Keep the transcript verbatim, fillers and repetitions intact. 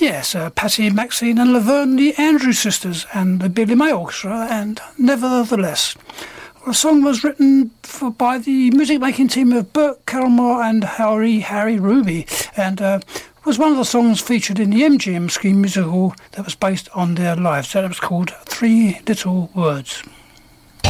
Yes, uh, Patty, Maxine and Laverne, the Andrews Sisters and the Billy May Orchestra, and Nevertheless. The song was written for, by the music-making team of Burt Carrymore and Harry Harry Ruby, and uh, was one of the songs featured in the M G M Screen musical that was based on their lives. So it was called Three Little Words.